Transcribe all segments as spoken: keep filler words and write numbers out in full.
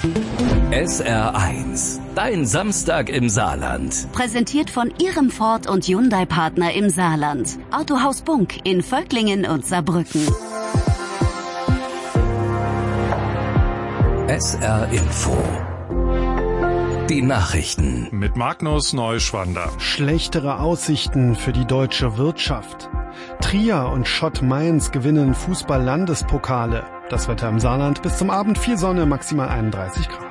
S R eins, dein Samstag im Saarland. Präsentiert von Ihrem Ford und Hyundai-Partner im Saarland. Autohaus Bunk in Völklingen und Saarbrücken. S R Info. Die Nachrichten. Mit Magnus Neuschwander. Schlechtere Aussichten für die deutsche Wirtschaft. Trier und Schott Mainz gewinnen Fußball-Landespokale. Das Wetter im Saarland bis zum Abend viel Sonne, maximal einunddreißig Grad.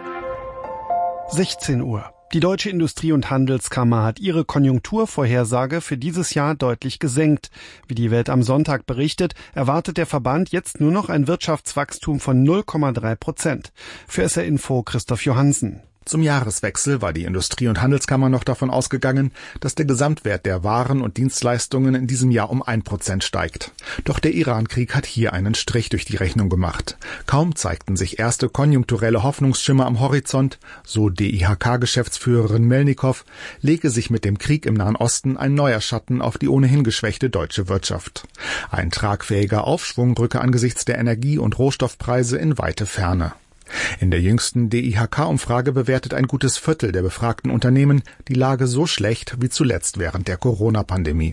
sechzehn Uhr. Die Deutsche Industrie- und Handelskammer hat ihre Konjunkturvorhersage für dieses Jahr deutlich gesenkt. Wie die Welt am Sonntag berichtet, erwartet der Verband jetzt nur noch ein Wirtschaftswachstum von null Komma drei Prozent. Für S R Info Christoph Johansen. Zum Jahreswechsel war die Industrie- und Handelskammer noch davon ausgegangen, dass der Gesamtwert der Waren und Dienstleistungen in diesem Jahr um ein Prozent steigt. Doch der Iran-Krieg hat hier einen Strich durch die Rechnung gemacht. Kaum zeigten sich erste konjunkturelle Hoffnungsschimmer am Horizont, so D I H K-Geschäftsführerin Melnikow, lege sich mit dem Krieg im Nahen Osten ein neuer Schatten auf die ohnehin geschwächte deutsche Wirtschaft. Ein tragfähiger Aufschwung drücke angesichts der Energie- und Rohstoffpreise in weite Ferne. In der jüngsten D I H K-Umfrage bewertet ein gutes Viertel der befragten Unternehmen die Lage so schlecht wie zuletzt während der Corona-Pandemie.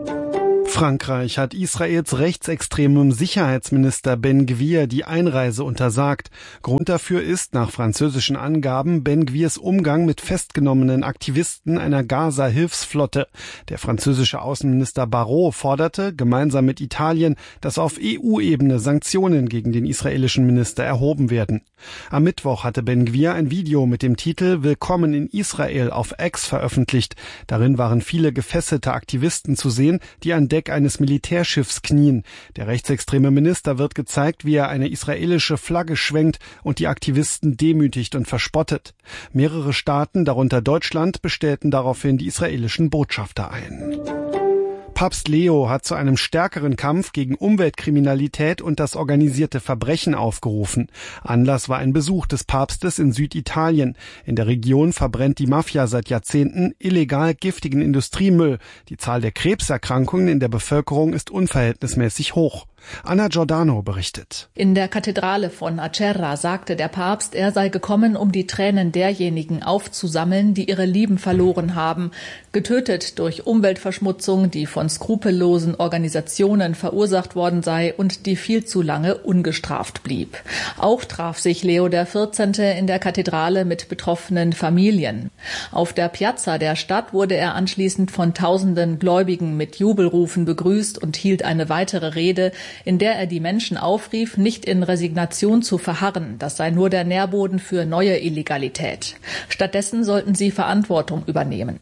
Frankreich hat Israels rechtsextremem Sicherheitsminister Ben Gvir die Einreise untersagt. Grund dafür ist nach französischen Angaben Ben Gvirs Umgang mit festgenommenen Aktivisten einer Gaza-Hilfsflotte. Der französische Außenminister Barrot forderte, gemeinsam mit Italien, dass auf E U-Ebene Sanktionen gegen den israelischen Minister erhoben werden. Am Mittwoch hatte Ben Gvir ein Video mit dem Titel Willkommen in Israel auf X veröffentlicht. Darin waren viele gefesselte Aktivisten zu sehen, die an Deck eines Militärschiffs knien. Der rechtsextreme Minister wird gezeigt, wie er eine israelische Flagge schwenkt und die Aktivisten demütigt und verspottet. Mehrere Staaten, darunter Deutschland, bestellten daraufhin die israelischen Botschafter ein. Papst Leo hat zu einem stärkeren Kampf gegen Umweltkriminalität und das organisierte Verbrechen aufgerufen. Anlass war ein Besuch des Papstes in Süditalien. In der Region verbrennt die Mafia seit Jahrzehnten illegal giftigen Industriemüll. Die Zahl der Krebserkrankungen in der Bevölkerung ist unverhältnismäßig hoch. Anna Giordano berichtet. In der Kathedrale von Acerra sagte der Papst, er sei gekommen, um die Tränen derjenigen aufzusammeln, die ihre Lieben verloren haben, getötet durch Umweltverschmutzung, die von skrupellosen Organisationen verursacht worden sei und die viel zu lange ungestraft blieb. Auch traf sich Leo der Vierzehnte in der Kathedrale mit betroffenen Familien. Auf der Piazza der Stadt wurde er anschließend von tausenden Gläubigen mit Jubelrufen begrüßt und hielt eine weitere Rede, in der er die Menschen aufrief, nicht in Resignation zu verharren. Das sei nur der Nährboden für neue Illegalität. Stattdessen sollten sie Verantwortung übernehmen.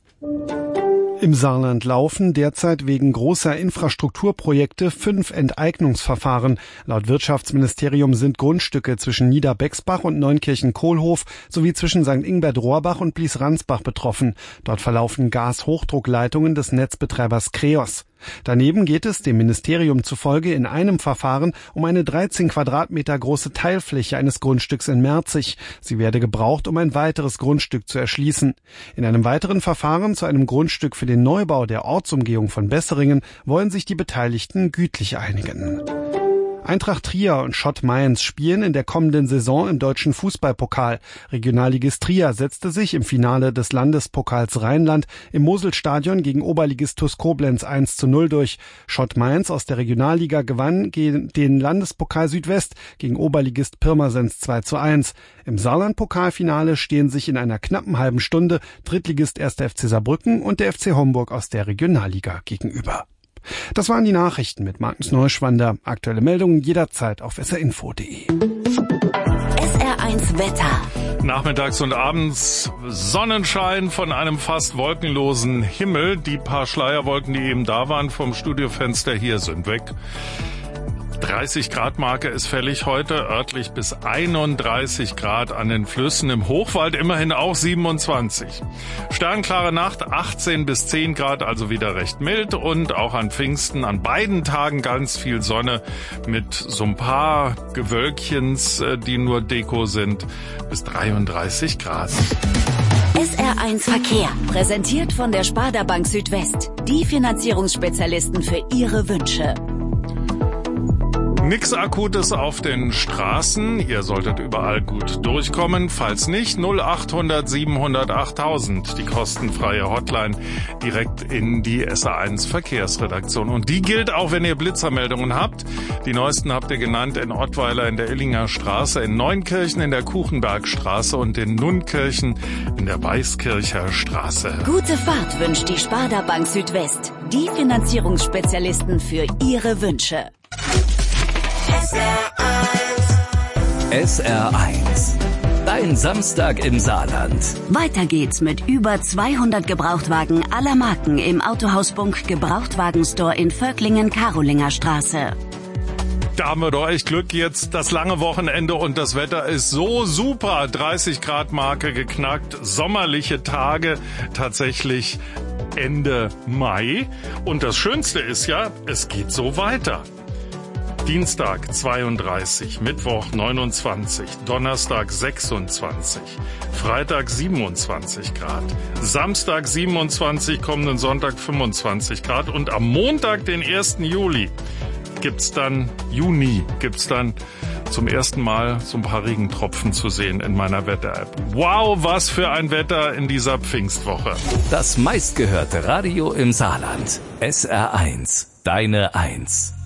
Im Saarland laufen derzeit wegen großer Infrastrukturprojekte fünf Enteignungsverfahren. Laut Wirtschaftsministerium sind Grundstücke zwischen Niederbexbach und Neunkirchen-Kohlhof sowie zwischen Sankt Ingbert-Rohrbach und Blies-Ransbach betroffen. Dort verlaufen Gashochdruckleitungen des Netzbetreibers Kreos. Daneben geht es dem Ministerium zufolge in einem Verfahren um eine dreizehn Quadratmeter große Teilfläche eines Grundstücks in Merzig. Sie werde gebraucht, um ein weiteres Grundstück zu erschließen. In einem weiteren Verfahren zu einem Grundstück für den Neubau der Ortsumgehung von Besseringen wollen sich die Beteiligten gütlich einigen. Eintracht Trier und Schott Mainz spielen in der kommenden Saison im deutschen Fußballpokal. Regionalligist Trier setzte sich im Finale des Landespokals Rheinland im Moselstadion gegen Oberligist TuS Koblenz eins zu null durch. Schott Mainz aus der Regionalliga gewann den Landespokal Südwest gegen Oberligist Pirmasens zwei zu eins. Im Saarland-Pokalfinale stehen sich in einer knappen halben Stunde Drittligist erster F C Saarbrücken und der F C Homburg aus der Regionalliga gegenüber. Das waren die Nachrichten mit Magnus Neuschwander. Aktuelle Meldungen jederzeit auf s r info punkt d e. S R eins Wetter. Nachmittags und abends Sonnenschein von einem fast wolkenlosen Himmel. Die paar Schleierwolken, die eben da waren vom Studiofenster hier, sind weg. dreißig Grad Marke ist fällig heute, örtlich bis einunddreißig Grad an den Flüssen, im Hochwald immerhin auch siebenundzwanzig. Sternklare Nacht, achtzehn bis zehn Grad, also wieder recht mild, und auch an Pfingsten an beiden Tagen ganz viel Sonne mit so ein paar Gewölkchens, die nur Deko sind, bis dreiunddreißig Grad. S R eins Verkehr, präsentiert von der Sparda Bank Südwest, die Finanzierungsspezialisten für Ihre Wünsche. Nix Akutes auf den Straßen. Ihr solltet überall gut durchkommen. Falls nicht, null achthundert siebenhundert achttausend. Die kostenfreie Hotline direkt in die S A eins Verkehrsredaktion. Und die gilt auch, wenn ihr Blitzermeldungen habt. Die neuesten habt ihr genannt in Ottweiler in der Illinger Straße, in Neunkirchen in der Kuchenbergstraße und in Nunkirchen in der Weißkircher Straße. Gute Fahrt wünscht die Sparda Bank Südwest. Die Finanzierungsspezialisten für Ihre Wünsche. S R eins. Dein Samstag im Saarland. Weiter geht's mit über zweihundert Gebrauchtwagen aller Marken im Autohaus Bunk Gebrauchtwagenstore in Völklingen-Karolinger Straße. Da haben wir doch echt Glück jetzt, das lange Wochenende und das Wetter ist so super. dreißig Grad Marke geknackt, sommerliche Tage, tatsächlich Ende Mai. Und das Schönste ist ja, es geht so weiter. Dienstag zweiunddreißig, Mittwoch neunundzwanzig, Donnerstag sechsundzwanzig, Freitag siebenundzwanzig Grad, Samstag siebenundzwanzig, kommenden Sonntag fünfundzwanzig Grad und am Montag, den ersten Juli, gibt's dann, Juni, gibt's dann zum ersten Mal so ein paar Regentropfen zu sehen in meiner Wetter-App. Wow, was für ein Wetter in dieser Pfingstwoche. Das meistgehörte Radio im Saarland. S R eins. Deine Eins.